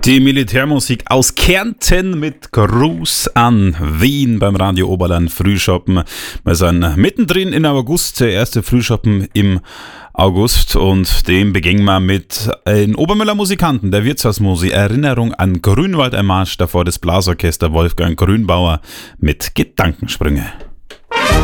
Die Militärmusik aus Kärnten mit Gruß an Wien beim Radio Oberland Frühschoppen. Wir sind mittendrin in August, der erste Frühschoppen im August, und dem begingen wir mit den Obermüller Musikanten, der Wirtshausmusik, Erinnerung an Grünwald, ein Marsch, davor das Blasorchester Wolfgang Grünbauer mit Gedankensprünge.